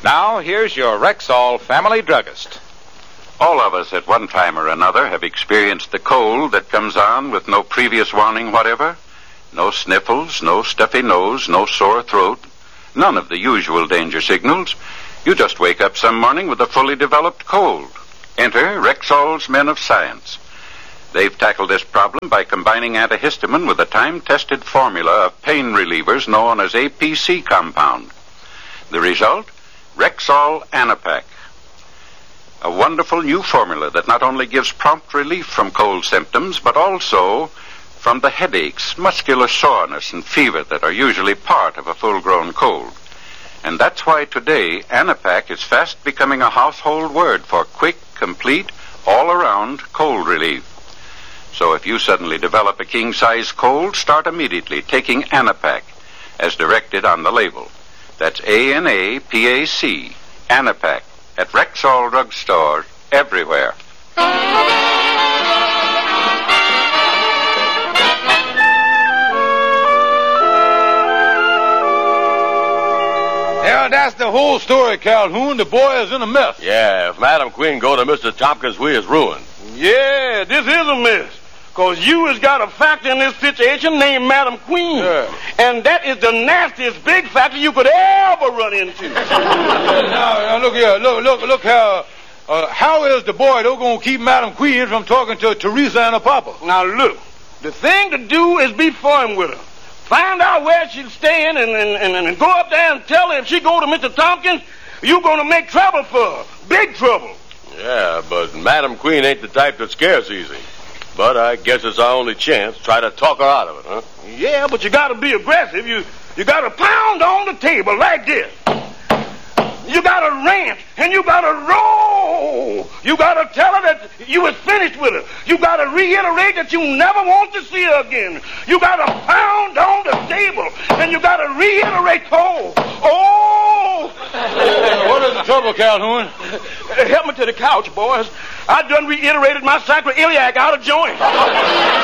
Now, here's your Rexall family druggist. All of us at one time or another have experienced the cold that comes on with no previous warning whatever. No sniffles, no stuffy nose, no sore throat. None of the usual danger signals. You just wake up some morning with a fully developed cold. Enter Rexall's men of science. They've tackled this problem by combining antihistamine with a time-tested formula of pain relievers known as APC compound. The result? Rexall Anapac. A wonderful new formula that not only gives prompt relief from cold symptoms, but also from the headaches, muscular soreness, and fever that are usually part of a full-grown cold. And that's why today Anapac is fast becoming a household word for quick, complete, all-around cold relief. So if you suddenly develop a king-size cold, start immediately taking Anapac, as directed on the label. That's A-N-A-P-A-C, Anapac, at Rexall drugstores everywhere. Yeah, that's the whole story, Calhoun. The boy is in a mess. Yeah, if Madam Queen go to Mr. Tompkins, we is ruined. Yeah, this is a mess. Because you has got a factor in this situation named Madam Queen. Yeah. And that is the nastiest big factor you could ever run into. Now, look here. Look how is the boy going to keep Madam Queen from talking to Teresa and her papa? Now, look. The thing to do is be firm with her. Find out where she's staying and go up there and tell her if she go to Mr. Tompkins, you're going to make trouble for her. Big trouble. Yeah, but Madam Queen ain't the type that scares easy. But I guess it's our only chance. Try to talk her out of it, huh? Yeah, but you got to be aggressive. You got to pound on the table like this. You got to rant and you got to roll. You got to tell her that you was finished with her. You got to reiterate that you never want to see her again. You got to pound on the table and you got to reiterate, oh. What is the trouble, Calhoun? Help me to the couch, boys. I done reiterated my sacroiliac out of joint.